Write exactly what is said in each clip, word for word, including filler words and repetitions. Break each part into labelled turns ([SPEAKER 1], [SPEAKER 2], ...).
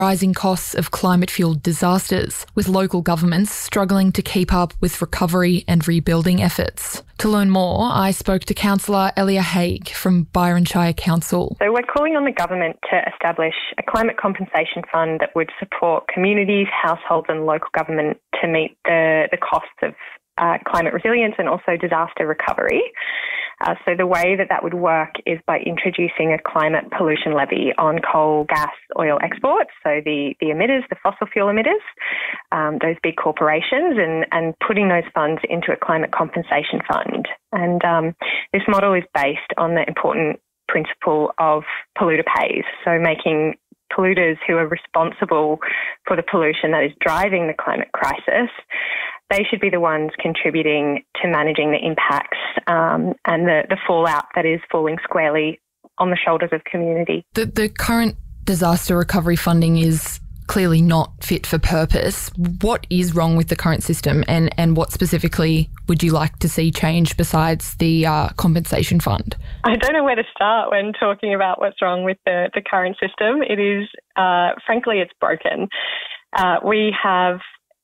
[SPEAKER 1] rising costs of climate-fueled disasters, with local governments struggling to keep up with recovery and rebuilding efforts. To learn more, I spoke to Councillor Elia Haigh from Byron Shire Council.
[SPEAKER 2] So we're calling on the government to establish a climate compensation fund that would support communities, households and local government to meet the, the costs of uh, climate resilience and also disaster recovery. Uh, so the way that that would work is by introducing a climate pollution levy on coal, gas, oil exports, so the, the emitters, the fossil fuel emitters, um, those big corporations, and, and putting those funds into a climate compensation fund. And um, this model is based on the important principle of polluter pays, so making polluters who are responsible for the pollution that is driving the climate crisis, they should be the ones contributing to managing the impacts um, and the, the fallout that is falling squarely on the shoulders of community.
[SPEAKER 1] The, the current disaster recovery funding is clearly not fit for purpose. What is wrong with the current system, and, and what specifically would you like to see change besides the uh, compensation fund?
[SPEAKER 2] I don't know where to start when talking about what's wrong with the, the current system. It is, uh, frankly, it's broken. Uh, we have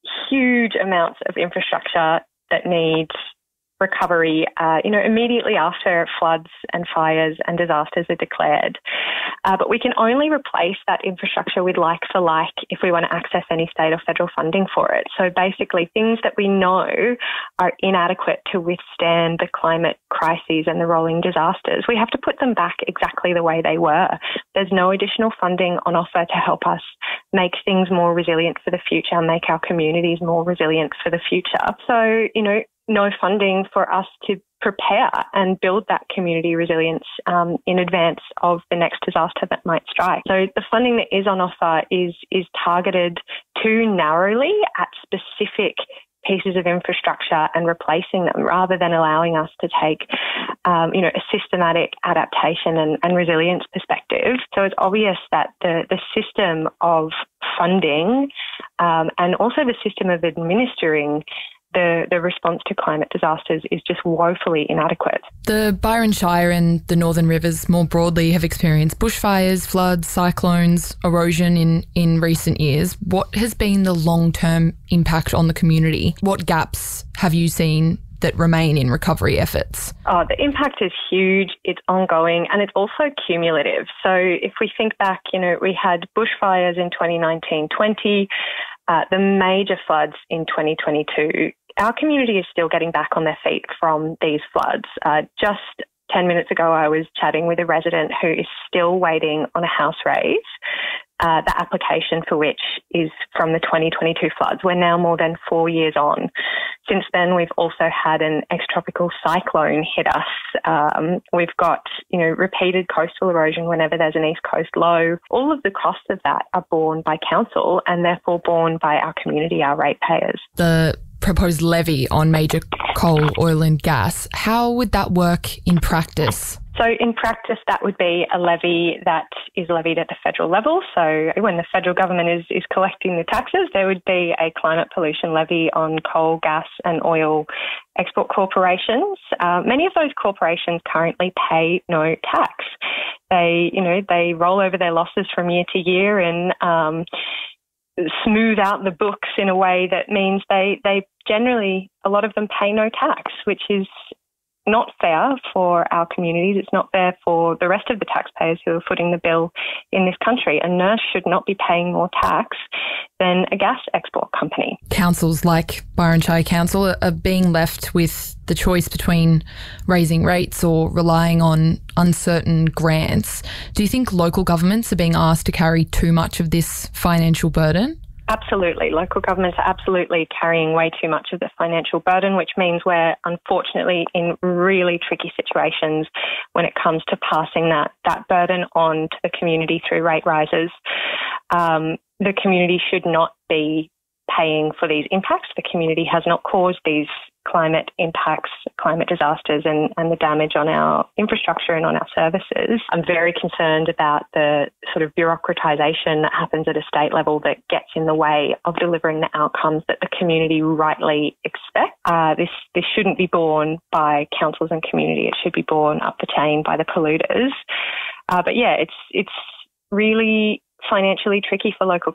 [SPEAKER 2] huge amounts of infrastructure that needs recovery, uh, you know, immediately after floods and fires and disasters are declared. Uh, but we can only replace that infrastructure with like for like if we want to access any state or federal funding for it. So basically things that we know are inadequate to withstand the climate crises and the rolling disasters, we have to put them back exactly the way they were. There's no additional funding on offer to help us make things more resilient for the future, make our communities more resilient for the future. So, you know, no funding for us to prepare and build that community resilience um, in advance of the next disaster that might strike. So the funding that is on offer is is targeted too narrowly at specific pieces of infrastructure and replacing them, rather than allowing us to take um, you know, a systematic adaptation and, and resilience perspective. So it's obvious that the, the system of funding um, and also the system of administering The, the response to climate disasters is just woefully inadequate.
[SPEAKER 1] The Byron Shire and the Northern Rivers more broadly have experienced bushfires, floods, cyclones, erosion in, in recent years. What has been the long-term impact on the community? What gaps have you seen that remain in recovery efforts?
[SPEAKER 2] Oh, the impact is huge, it's ongoing, and it's also cumulative. So if we think back, you know, we had bushfires in twenty nineteen twenty, uh, the major floods in twenty twenty-two. Our community is still getting back on their feet from these floods. Uh, just ten minutes ago, I was chatting with a resident who is still waiting on a house raise, uh, the application for which is from the twenty twenty-two floods. We're now more than four years on. Since then, we've also had an ex-tropical cyclone hit us. Um, we've got, you know, repeated coastal erosion whenever there's an east coast low. All of the costs of that are borne by council and therefore borne by our community, our ratepayers.
[SPEAKER 1] The proposed levy on major coal, oil and gas, how would that work in practice?
[SPEAKER 2] So in practice, that would be a levy that is levied at the federal level. So when the federal government is, is collecting the taxes, there would be a climate pollution levy on coal, gas and oil export corporations. Uh, many of those corporations currently pay no tax. They, you know, they roll over their losses from year to year and um, smooth out the books in a way that means they, they generally, a lot of them pay no tax, which is not fair for our communities. It's not fair for the rest of the taxpayers who are footing the bill in this country. A nurse should not be paying more tax than a gas export company.
[SPEAKER 1] Councils like Byron Shire Council are being left with the choice between raising rates or relying on uncertain grants. Do you think local governments are being asked to carry too much of this financial burden?
[SPEAKER 2] Absolutely. Local governments are absolutely carrying way too much of the financial burden, which means we're unfortunately in really tricky situations when it comes to passing that, that burden on to the community through rate rises. Um, the community should not be paying for these impacts. The community has not caused these climate impacts, climate disasters and, and the damage on our infrastructure and on our services. I'm very concerned about the sort of bureaucratisation that happens at a state level that gets in the way of delivering the outcomes that the community rightly expect. Uh, this, this shouldn't be borne by councils and community. It should be borne up the chain by the polluters. Uh, but yeah, it's, it's really financially tricky for local